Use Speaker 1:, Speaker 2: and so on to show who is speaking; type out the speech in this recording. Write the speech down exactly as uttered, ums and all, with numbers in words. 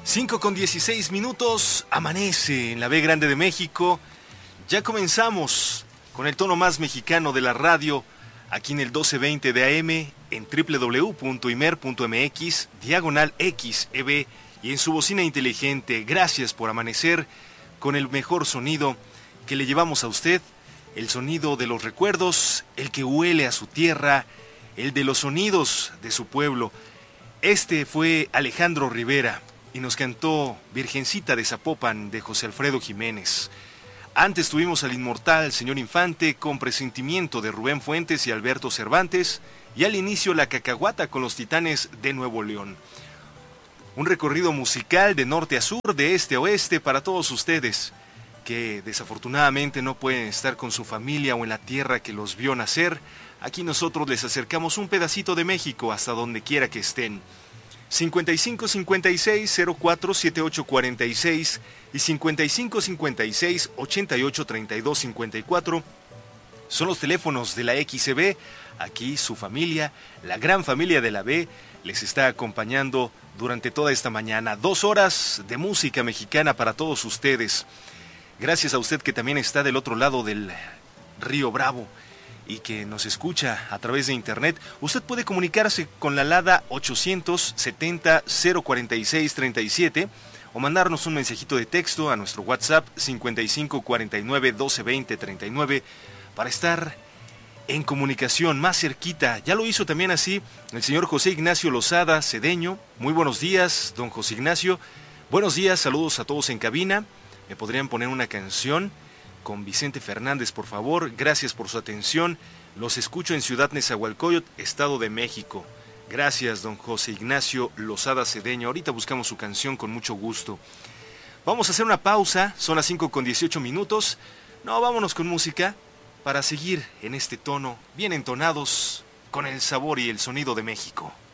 Speaker 1: cinco con dieciséis minutos, amanece en la B Grande de México. Ya comenzamos con el tono más mexicano de la radio, aquí en el doce veinte de A M, en doble u doble u doble u punto imer punto eme equis, diagonal X E B, y en su bocina inteligente. Gracias por amanecer con el mejor sonido que le llevamos a usted, el sonido de los recuerdos, el que huele a su tierra, el de los sonidos de su pueblo. Este fue Alejandro Rivera y nos cantó Virgencita de Zapopan de José Alfredo Jiménez. Antes tuvimos al inmortal Señor Infante con Presentimiento de Rubén Fuentes y Alberto Cervantes, y al inicio La Cacahuata con los Titanes de Nuevo León. Un recorrido musical de norte a sur, de este a oeste para todos ustedes que desafortunadamente no pueden estar con su familia o en la tierra que los vio nacer. Aquí nosotros les acercamos un pedacito de México hasta donde quiera que estén. cincuenta y cinco cincuenta y seis cero cuatro setenta y ocho cuarenta y seis y cincuenta y cinco cincuenta y seis ochenta y ocho treinta y dos cincuenta y cuatro son los teléfonos de la X E B. Aquí su familia, la gran familia de la B, les está acompañando durante toda esta mañana. Dos horas de música mexicana para todos ustedes. Gracias a usted que también está del otro lado del Río Bravo y que nos escucha a través de internet. Usted puede comunicarse con la LADA ochocientos setenta cero cuarenta y seis treinta y siete o mandarnos un mensajito de texto a nuestro WhatsApp cincuenta y cinco cuarenta y nueve doce veinte treinta y nueve para estar en comunicación más cerquita. Ya lo hizo también así el señor José Ignacio Lozada Cedeño. Muy buenos días, don José Ignacio. Buenos días, saludos a todos en cabina. ¿Me podrían poner una canción con Vicente Fernández, por favor? Gracias por su atención. Los escucho en Ciudad Nezahualcóyotl, Estado de México. Gracias, don José Ignacio Lozada Cedeño. Ahorita buscamos su canción con mucho gusto. Vamos a hacer una pausa, son las cinco con dieciocho minutos. No, vámonos con música para seguir en este tono, bien entonados, con el sabor y el sonido de México.